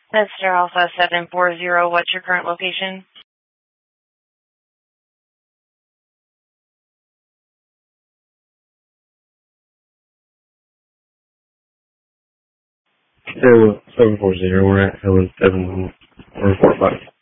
Mr. Alpha 740, what's your current location? So 740, we're at Helen 7 or 45.